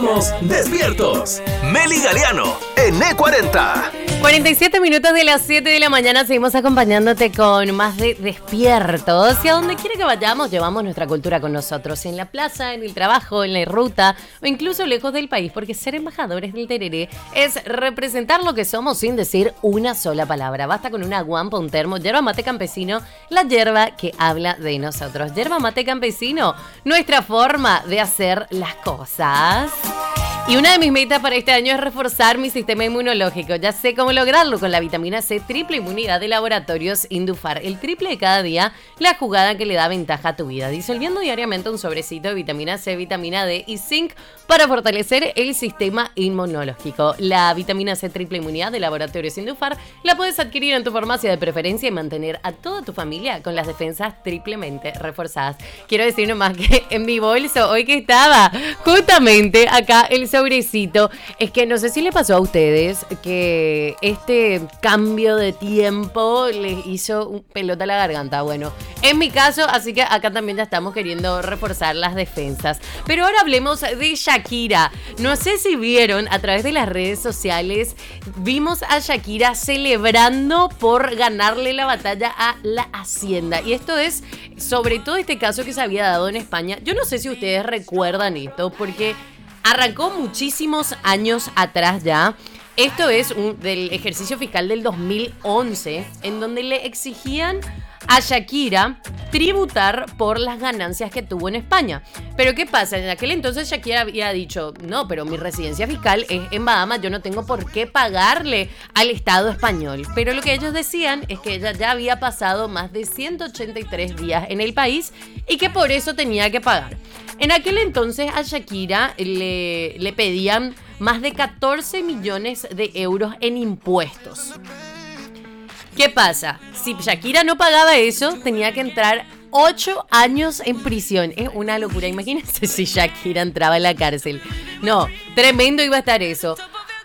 Estamos despiertos. Meli Galeano en E40. 47 minutos de las 7 de la mañana, seguimos acompañándote con más de Despiertos. Y a donde quiera que vayamos, llevamos nuestra cultura con nosotros. En la plaza, en el trabajo, en la ruta o incluso lejos del país. Porque ser embajadores del tereré es representar lo que somos sin decir una sola palabra. Basta con una guampa, un termo, yerba mate campesino, la yerba que habla de nosotros. Yerba mate campesino, nuestra forma de hacer las cosas. Y una de mis metas para este año es reforzar mi sistema inmunológico. Ya sé cómo lograrlo con la vitamina C triple inmunidad de Laboratorios Indufar. El triple de cada día, la jugada que le da ventaja a tu vida. Disolviendo diariamente un sobrecito de vitamina C, vitamina D y zinc para fortalecer el sistema inmunológico. La vitamina C triple inmunidad de Laboratorios Indufar la puedes adquirir en tu farmacia de preferencia y mantener a toda tu familia con las defensas triplemente reforzadas. Quiero decir nomás que en mi bolso, hoy que estaba justamente acá el sobrecito, es que no sé si le pasó a ustedes que este cambio de tiempo les hizo un pelota a la garganta. Bueno, en mi caso, así que acá también ya estamos queriendo reforzar las defensas. Pero ahora hablemos de Shakira. No sé si vieron a través de las redes sociales, vimos a Shakira celebrando por ganarle la batalla a la Hacienda. Y esto es sobre todo este caso que se había dado en España. Yo no sé si ustedes recuerdan esto, porque arrancó muchísimos años atrás ya. Esto es del ejercicio fiscal del 2011, en donde le exigían a Shakira tributar por las ganancias que tuvo en España. Pero ¿qué pasa? En aquel entonces Shakira había dicho, no, pero mi residencia fiscal es en Bahamas, yo no tengo por qué pagarle al Estado español. Pero lo que ellos decían es que ella ya había pasado más de 183 días en el país y que por eso tenía que pagar. En aquel entonces a Shakira le pedían más de 14 millones de euros en impuestos. ¿Qué pasa? Si Shakira no pagaba eso, tenía que entrar 8 años en prisión. Es una locura. Imagínense si Shakira entraba en la cárcel. No, tremendo iba a estar eso.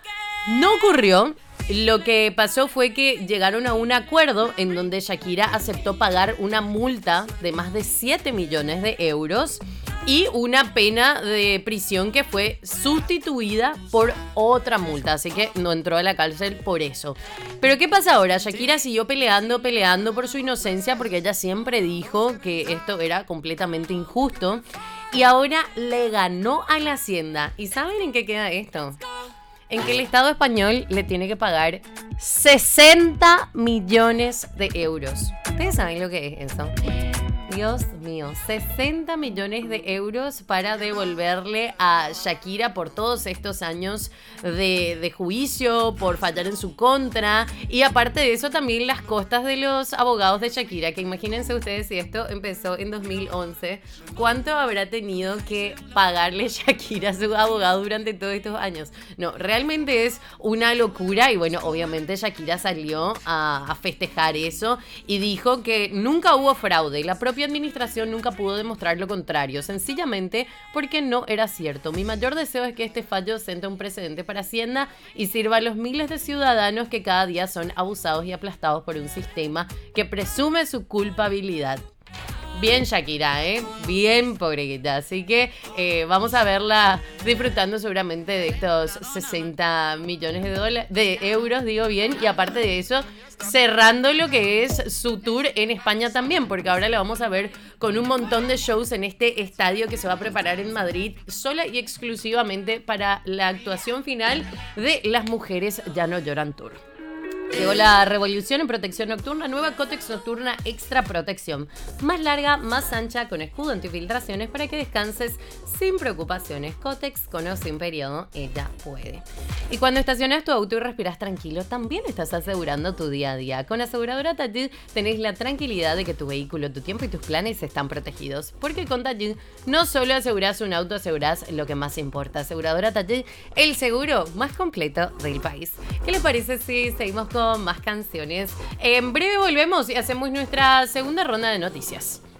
No ocurrió. Lo que pasó fue que llegaron a un acuerdo en donde Shakira aceptó pagar una multa de más de 7 millones de euros y una pena de prisión que fue sustituida por otra multa. Así que no entró a la cárcel por eso. Pero ¿qué pasa ahora? Shakira siguió peleando por su inocencia, porque ella siempre dijo que esto era completamente injusto. Y ahora le ganó a la Hacienda. ¿Y saben en qué queda esto? En que el Estado español le tiene que pagar 60 millones de euros. ¿Ustedes saben lo que es eso? Dios mío, 60 millones de euros para devolverle a Shakira por todos estos años de juicio, por fallar en su contra. Y aparte de eso, también las costas de los abogados de Shakira, que imagínense ustedes, si esto empezó en 2011, ¿cuánto habrá tenido que pagarle Shakira a su abogado durante todos estos años? No, realmente es una locura. Y bueno, obviamente Shakira salió a festejar eso y dijo que nunca hubo fraude. La propia administración nunca pudo demostrar lo contrario, sencillamente porque no era cierto. Mi mayor deseo es que este fallo siente un precedente para Hacienda y sirva a los miles de ciudadanos que cada día son abusados y aplastados por un sistema que presume su culpabilidad. Bien Shakira, bien pobrecita. Así que vamos a verla disfrutando seguramente de estos 60 millones de euros, digo bien. Y aparte de eso, cerrando lo que es su tour en España también, porque ahora la vamos a ver con un montón de shows en este estadio que se va a preparar en Madrid, sola y exclusivamente para la actuación final de Las Mujeres Ya No Lloran Tour. Llegó la revolución en protección nocturna, nueva Kotex Nocturna Extra Protección. Más larga, más ancha, con escudo antifiltraciones para que descanses sin preocupaciones. Kotex con o sin periodo, ella puede. Y cuando estacionas tu auto y respiras tranquilo, también estás asegurando tu día a día. Con Aseguradora Taller tenés la tranquilidad de que tu vehículo, tu tiempo y tus planes están protegidos. Porque con Taller no solo asegurás un auto, asegurás lo que más importa. Aseguradora Taller, el seguro más completo del país. ¿Qué les parece si seguimos con más canciones? En breve volvemos y hacemos nuestra segunda ronda de noticias.